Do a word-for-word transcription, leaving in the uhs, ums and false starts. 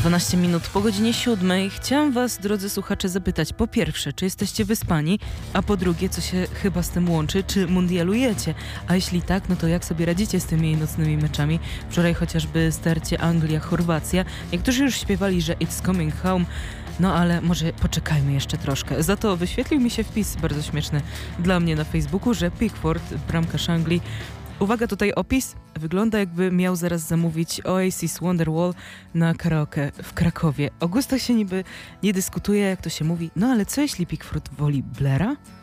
dwanaście minut po godzinie siódmej. Chciałam was, drodzy słuchacze, zapytać po pierwsze, czy jesteście wyspani, a po drugie, co się chyba z tym łączy, czy mundialujecie? A jeśli tak, no to jak sobie radzicie z tymi nocnymi meczami? Wczoraj chociażby starcie Anglia-Chorwacja. Niektórzy już śpiewali, że it's coming home. No ale może poczekajmy jeszcze troszkę. Za to wyświetlił mi się wpis bardzo śmieszny dla mnie na Facebooku, że Pickford, bramkarz Anglii, uwaga, tutaj opis, wygląda jakby miał zaraz zamówić Oasis Wonderwall na karaoke w Krakowie. O gustach się niby nie dyskutuje, jak to się mówi, no ale co jeśli Pickford woli Blaira?